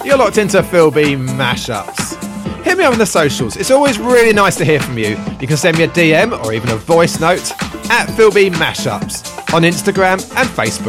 You're locked into Phil B Mashups. Hit me up on the socials. It's always really nice to hear from you. You can send me a DM or even a voice note at Phil B Mashups on Instagram and Facebook.